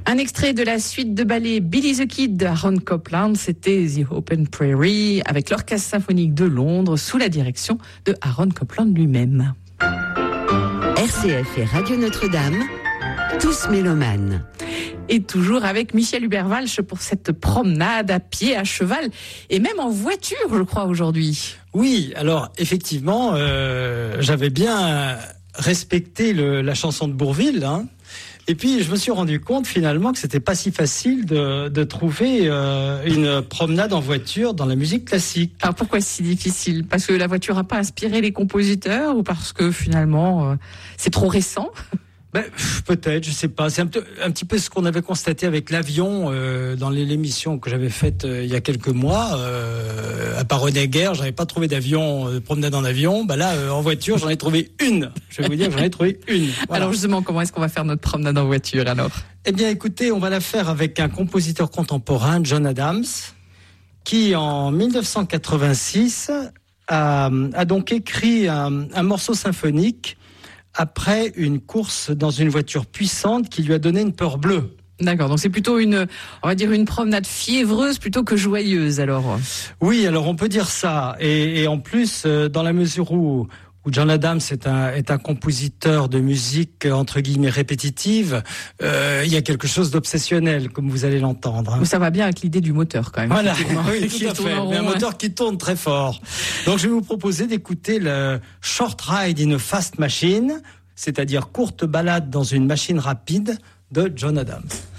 Un extrait de la suite de ballet Billy the Kid d'Aaron Copland, c'était The Open Prairie avec l'Orchestre Symphonique de Londres sous la direction de Aaron Copland lui-même. RCF et Radio Notre-Dame, tous mélomanes. Et toujours avec Michel Hubert-Walsh pour cette promenade à pied, à cheval et même en voiture, je crois, aujourd'hui. Oui, alors effectivement, j'avais bien respecté la chanson de Bourvil, hein. Et puis je me suis rendu compte finalement que c'était pas si facile de trouver une promenade en voiture dans la musique classique. Alors pourquoi c'est si difficile ? Parce que la voiture n'a pas inspiré les compositeurs ou parce que finalement c'est trop récent ? Peut-être, je sais pas. C'est un petit peu ce qu'on avait constaté avec l'avion dans l'émission que j'avais faite il y a quelques mois. À Paronnet-Guerre, j'avais pas trouvé d'avion, de promenade en avion. Là, en voiture, j'en ai trouvé une. Je vais vous dire, j'en ai trouvé une. Voilà. Alors justement, comment est-ce qu'on va faire notre promenade en voiture alors ? Eh bien, écoutez, on va la faire avec un compositeur contemporain, John Adams, qui en 1986 a donc écrit un morceau symphonique après une course dans une voiture puissante qui lui a donné une peur bleue. D'accord, donc c'est plutôt on va dire une promenade fiévreuse plutôt que joyeuse alors. Oui, alors on peut dire ça. Et en plus, dans la mesure où John Adams est un compositeur de musique entre guillemets répétitive, il y a quelque chose d'obsessionnel, comme vous allez l'entendre. Hein. Ça va bien avec l'idée du moteur quand même. Voilà, oui, tout à fait. Mais un moteur qui tourne très fort. Donc je vais vous proposer d'écouter le Short Ride in a Fast Machine, c'est-à-dire courte balade dans une machine rapide de John Adams.